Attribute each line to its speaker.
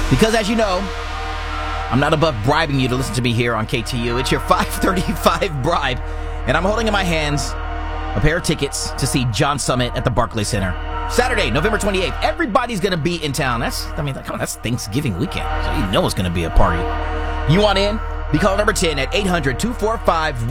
Speaker 1: Because as you know, I'm not above bribing you to listen to me here on KTU. It's your 535 bribe, and I'm holding in my hands a pair of tickets to see John Summit at the Barclays Center. Saturday, November 28th. Everybody's going to be in town. That's Thanksgiving weekend, so you know it's going to be a party. You want in? Be calling number 10 at 800-245